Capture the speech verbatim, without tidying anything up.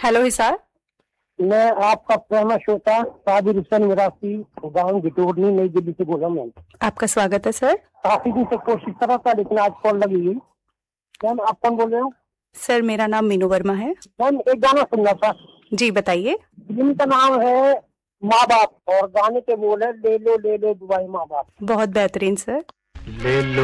Hello Hisar. मैं आपका पुराना श्रोता साबिर हुसैन मिरासी, गांव गिटोरनी, नई दिल्ली से बोल रहा हूँ मैम। आपका स्वागत है सर। काफी दिन से कोशिश कर रहा था लेकिन आज कॉल लगी गई। मैम आप कौन बोल रहे हो? सर मेरा नाम मीनू वर्मा है। मैम एक गाना सुनना था। जी बताइए। फिल्म का नाम है माँ बाप और गाने के बोल है ले लो ले लो दुआई माँ बाप। बहुत बेहतरीन सर। ले लो